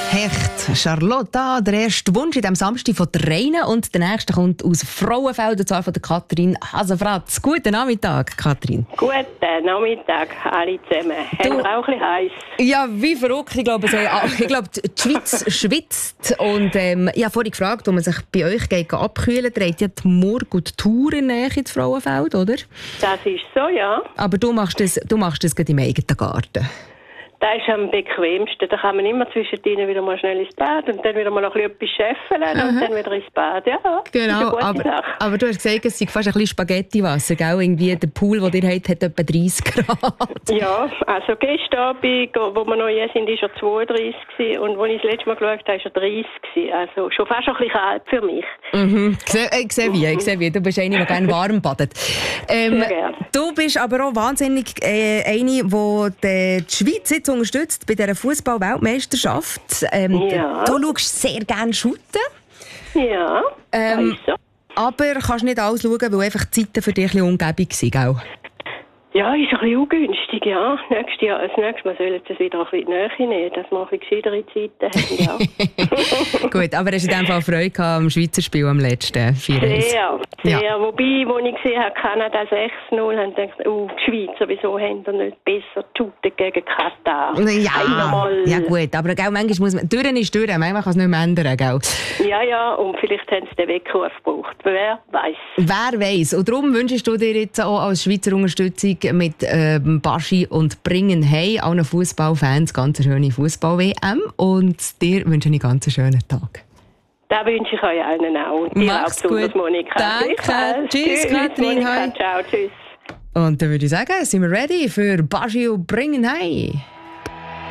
Hecht, Charlotte, der erste Wunsch in diesem Samstag von der Reine und der nächste kommt aus Frauenfeld, und zwar von der Katrin Hasenfratz. Guten Nachmittag, Katrin. Guten Nachmittag, alle zusammen. Haben wir auch ein bisschen heiß? Ja, wie verrückt. Ich glaube, die Schweiz schwitzt. Und ich habe vorhin gefragt, ob man sich bei euch abkühlen geht. Ihr habt ja die Murg und die Thur in der Nähe ins Frauenfeld, oder? Das ist so, ja. Aber du machst das gerade im eigenen Garten. Das ist am bequemsten. Da kann man immer zwischendrin wieder mal schnell ins Bad und dann wieder mal noch etwas scheffeln und dann wieder ins Bad. Ja, genau, aber du hast gesagt, es sei fast ein bisschen Spaghettiwasser, gell? Irgendwie der Pool, den ihr habt, hat etwa 30 Grad. Ja, also gestern Abend, wo wir noch hier sind, war er 32 gewesen, und als ich das letzte Mal geschaut habe, war er 30 gewesen. Also schon fast ein bisschen kalt für mich. Ich sehe wie. Du bist eine, die gerne warm badet. Du bist aber auch wahnsinnig eine, die die Schweiz jetzt unterstützt bei dieser Fußball-Weltmeisterschaft. Ja. Du schaust sehr gerne shooten. Ja, das ist so. Aber kannst nicht alles schauen, weil einfach die Zeiten für dich ein bisschen ungebig sind, gell? Ja, ist ein bisschen ungünstig, ja. Das nächste Mal sollen sie es wieder ein bisschen näher nehmen, dass wir ein bisschen gescheitere Zeiten haben, ja. Gut, aber hast du in dem Fall Freude gehabt am Schweizer Spiel am letzten 4-1? Sehr. Ja. Wobei, als ich gesehen habe, Kanada 6-0, habe ich gedacht, die Schweizer, wieso haben sie nicht besser shooten gegen Katar? Ja gut, aber gell, manchmal muss man... Türen ist Türen, manchmal kann es nicht mehr ändern, gell? Ja, und vielleicht haben sie den Weckruf gebraucht. Wer weiß. Wer weiß. Und darum wünschst du dir jetzt auch als Schweizer Unterstützung mit Baschi und Bringen Hey allen Fußballfans ganz schöne Fußball-WM und dir wünsche ich einen ganz schönen Tag. Das wünsche ich euch allen auch. Und dir auch besonders, Monika. Danke. Tschüss, Katrin. Monika. Ciao, tschüss. Und dann würde ich sagen, sind wir ready für Baschi und Bringen Hey.